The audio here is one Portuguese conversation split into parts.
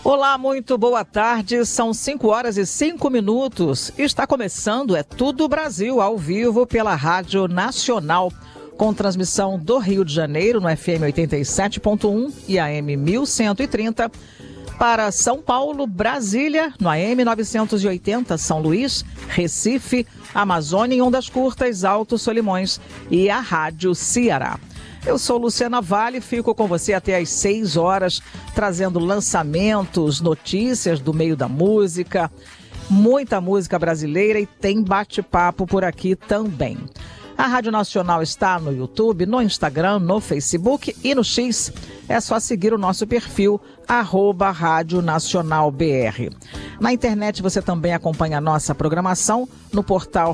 Olá, muito boa tarde. São 5h05. Está começando É Tudo Brasil, ao vivo pela Rádio Nacional, com transmissão do Rio de Janeiro no FM 87.1 e AM 1130, para São Paulo, Brasília, no AM 980, São Luís, Recife, Amazônia em ondas curtas, Alto Solimões e a Rádio Ceará. Eu sou Luciana Vale, fico com você até às 6 horas, trazendo lançamentos, notícias do meio da música, muita música brasileira e tem bate-papo por aqui também. A Rádio Nacional está no YouTube, no Instagram, no Facebook e no X. É só seguir o nosso perfil, @Rádio Nacional BR. Na internet você também acompanha a nossa programação no portal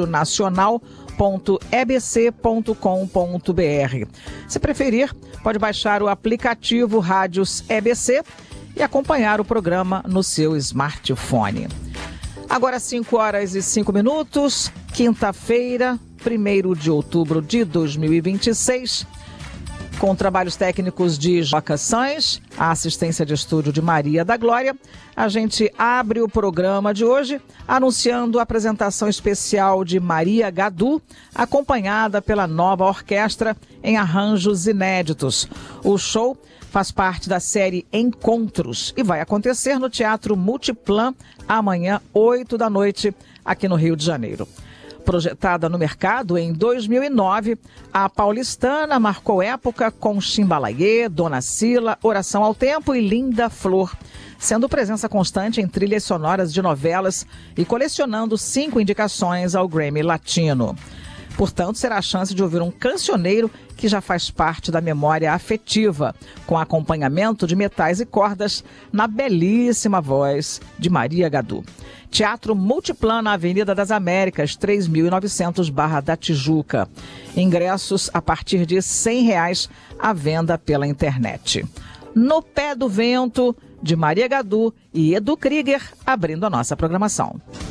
radionacional.ebc.com.br. Se preferir, pode baixar o aplicativo Rádios EBC e acompanhar o programa no seu smartphone. Agora 5h05, quinta-feira, 1º de outubro de 2026, com trabalhos técnicos de Joca Sainz, a assistência de estúdio de Maria da Glória. A gente abre o programa de hoje anunciando a apresentação especial de Maria Gadu, acompanhada pela nova orquestra em arranjos inéditos. O show faz parte da série Encontros e vai acontecer no Teatro Multiplan amanhã, 8 da noite, aqui no Rio de Janeiro. Projetada no mercado em 2009, a paulistana marcou época com Chimbalaê, Dona Cila, Oração ao Tempo e Linda Flor, sendo presença constante em trilhas sonoras de novelas e colecionando 5 indicações ao Grammy Latino. Portanto, será a chance de ouvir um cancioneiro que já faz parte da memória afetiva, com acompanhamento de metais e cordas na belíssima voz de Maria Gadu. Teatro Multiplan na Avenida das Américas, 3.900 Barra da Tijuca. Ingressos a partir de R$100 à venda pela internet. No Pé do Vento, de Maria Gadu e Edu Krieger, abrindo a nossa programação.